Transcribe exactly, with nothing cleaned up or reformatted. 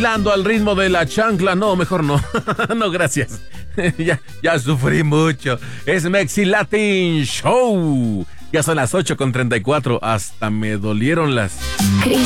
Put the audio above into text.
bailando al ritmo de la chancla. No, mejor no. No, gracias. ya, ya sufrí mucho. Es Mexi Latin Show. Ya son las ocho con treinta y cuatro. Hasta me dolieron las...